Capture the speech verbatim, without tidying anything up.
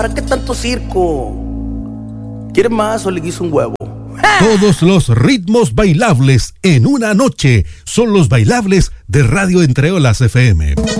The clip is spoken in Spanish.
¿Para qué tanto circo? ¿Quieres más o le guiso un huevo? Todos los ritmos bailables en una noche son los bailables de Radio Entre Olas F M.